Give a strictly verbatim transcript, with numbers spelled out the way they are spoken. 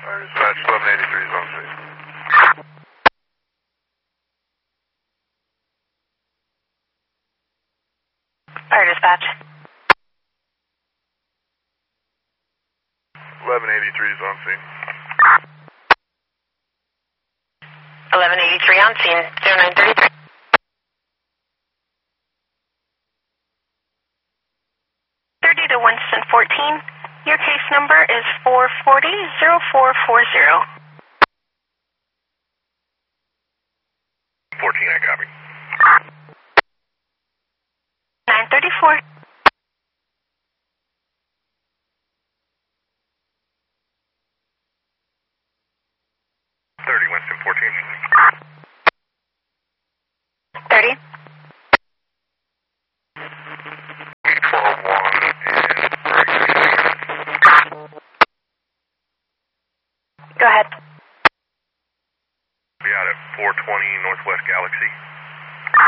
Fire dispatch, eleven eighty-three is on scene. Fire dispatch. eleven eighty-three is on scene. eleven eighty-three on scene, zero nine thirty-three. thirty to Winston fourteen. Your case number is four forty, zero four four zero. fourteen, I copy. nine thirty-four. thirty, Winston fourteen. thirty. twelve one and Go ahead. be out at four twenty Northwest Galaxy.